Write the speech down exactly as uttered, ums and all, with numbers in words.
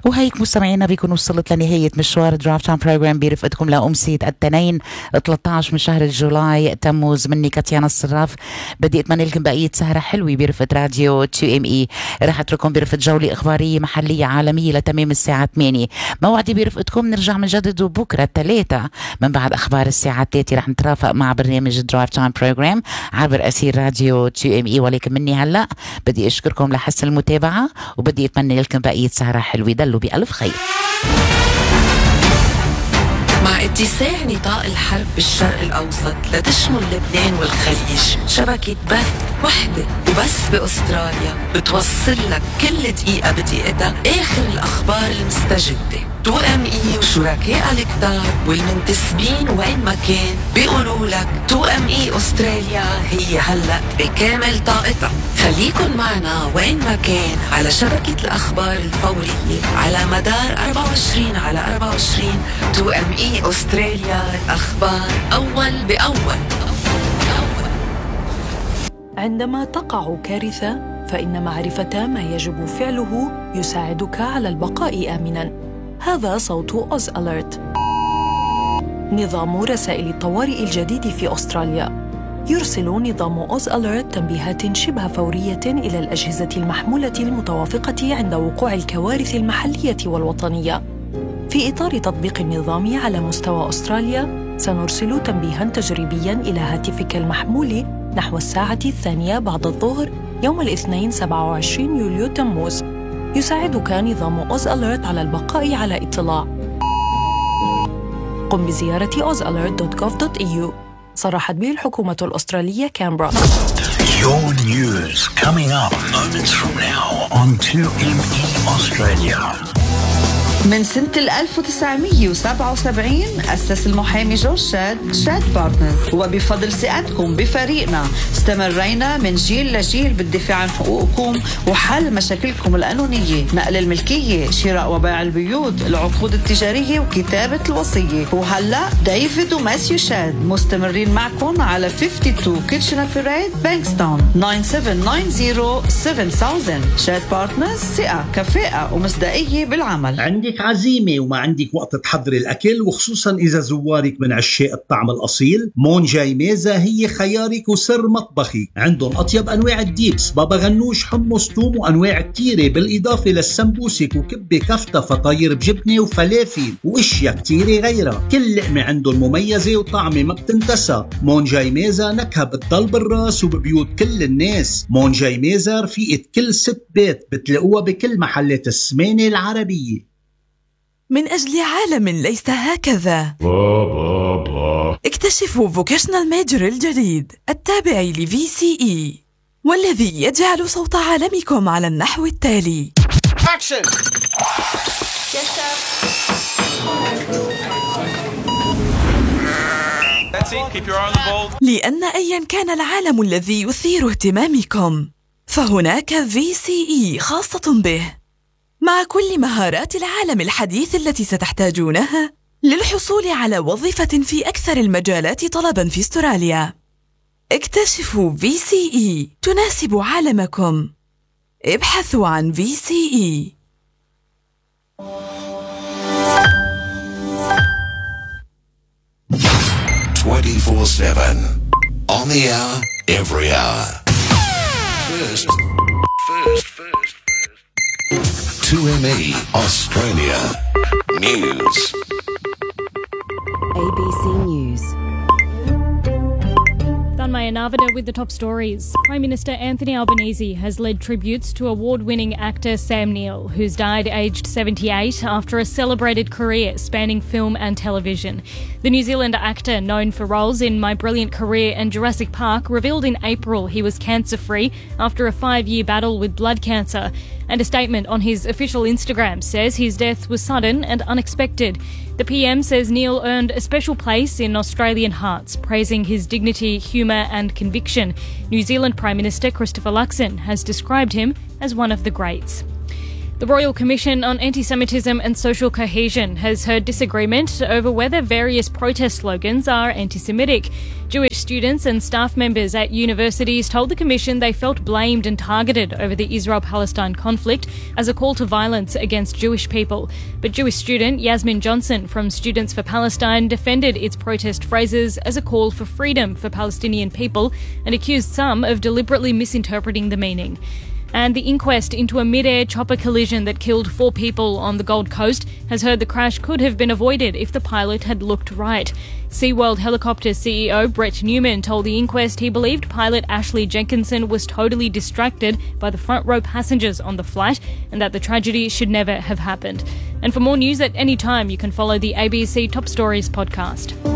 وهيك مستمعينا بيكون وصلت لنهاية مشوار درافت تايم بروجرام برفقتكم لأمسية التنين ثلاثة عشر من شهر جولاي تموز. مني كاتيانا الصراف، بدي أتمنى لكم بقية سهرة حلوة برفقة راديو تو ام اي. رح اترككم برفقة جولة إخبارية محلية عالمية لتمام الساعة ثمانية. موعدي برفقتكم نرجع من جدد وبكرة الثلاثة من بعد أخبار الساعة ثلاثة رح نترافق مع برنامج درافت تايم بروجرام عبر أثير راديو تو ام اي. ولكن مني هلأ بدي أشكركم لحسن المتابعة، وبدي أتمنى لكم بقية سهرة حلوة. دلوا بألف خير. مع اتساع نطاق الحرب بالشرق الأوسط لتشمل لبنان والخليج، شبكة بث وحدة وبس بأستراليا بتوصل لك كل دقيقة بدقيقتها آخر الأخبار المستجدة. تو ام اي وشركائها الكتار والمنتسبين وين ما كان بيقولوا لك تو ام اي أستراليا هي هلأ بكامل طاقتها. خليكن معنا وين ما كان على شبكة الأخبار الفورية على مدار أربعة وعشرين على أربعة وعشرين. تو ام اي أستراليا، الأخبار أول بأول. عندما تقع كارثة فإن معرفة ما يجب فعله يساعدك على البقاء آمناً. هذا صوت أوز أليرت، نظام رسائل الطوارئ الجديد في أستراليا. يرسل نظام أوز أليرت تنبيهات شبه فورية إلى الأجهزة المحمولة المتوافقة عند وقوع الكوارث المحلية والوطنية. في إطار تطبيق النظام على مستوى أستراليا، سنرسل تنبيهاً تجريبياً إلى هاتفك المحمول نحو الساعة الثانية بعد الظهر يوم الاثنين سبعة وعشرين يوليو تموز. يساعدك نظام أوز أليرت على البقاء على اطلاع. قم بزيارة أوز أليرت دوت جوف دوت إي يو. صرحت به الحكومة الأسترالية كامبرا. Your news coming up moments from now on تو إم إي Australia. من سنة ألف وتسعمية وسبعة وسبعين أسس المحامي جورج شاد شاد بارتنرز، وبفضل ثقتكم بفريقنا استمرينا من جيل لجيل بالدفاع عن حقوقكم وحل مشاكلكم القانونية، نقل الملكية، شراء وبيع البيوت، العقود التجارية وكتابة الوصية. وهلأ ديفيد وماسيو شاد مستمرين معكم على اثنين وخمسين كيتشنر بيريد بانكستاون تسعة سبعة تسعة صفر سبعة ألف. شاد بارتنرز، ثقة كفاءة ومصداقية بالعمل. عندك عزيمة وما عندك وقت تحضر الأكل، وخصوصا إذا زوارك من عشاق الطعم الأصيل، مون جاي ميزة هي خيارك وسر مطبخي. عندهم أطيب أنواع الديبس، بابا غنوش، حمص، توم، وأنواع كتيرة، بالإضافة للسمبوسك وكبة كفتة فطاير بجبنة وفلافل وإشياء كتيرة غيرها. كل لقمة عندهم مميزة وطعمة ما بتنتسى. مون جاي ميزة نكهة بتضل بالراس وببيوت كل الناس. مون جاي ميزة رفيقة كل ست بيت، بتلاقوها بكل محلات السمانة العربية. من أجل عالم ليس هكذا، اكتشفوا فوكيشنال ميجر الجديد التابع لفي سي إي، والذي يجعل صوت عالمكم على النحو التالي. Action. Yes, sir. That's it. Keep your eye on the ball. لأن أيا كان العالم الذي يثير اهتمامكم، فهناك في سي إي خاصة به، مع كل مهارات العالم الحديث التي ستحتاجونها للحصول على وظيفة في أكثر المجالات طلباً في أستراليا. اكتشفوا في سي إي تناسب عالمكم. ابحثوا عن في سي إي. twenty-four seven on the hour, every hour. First, first, first. two M E Australia News. A B C News. Maya Narvada with the top stories. Prime Minister Anthony Albanese has led tributes to award-winning actor Sam Neill, who's died aged seventy-eight after a celebrated career spanning film and television. The New Zealand actor, known for roles in My Brilliant Career and Jurassic Park, revealed in April he was cancer-free after a five-year battle with blood cancer. And a statement on his official Instagram says his death was sudden and unexpected. The P M says Neill earned a special place in Australian hearts, praising his dignity, humour and conviction. New Zealand Prime Minister Christopher Luxon has described him as one of the greats. The Royal Commission on Anti-Semitism and Social Cohesion has heard disagreement over whether various protest slogans are anti-Semitic. Jewish students and staff members at universities told the Commission they felt blamed and targeted over the Israel-Palestine conflict as a call to violence against Jewish people. But Jewish student Yasmin Johnson from Students for Palestine defended its protest phrases as a call for freedom for Palestinian people and accused some of deliberately misinterpreting the meaning. And the inquest into a mid-air chopper collision that killed four people on the Gold Coast has heard the crash could have been avoided if the pilot had looked right. SeaWorld Helicopters C E O Brett Newman told the inquest he believed pilot Ashley Jenkinson was totally distracted by the front row passengers on the flight and that the tragedy should never have happened. And for more news at any time, you can follow the A B C Top Stories podcast.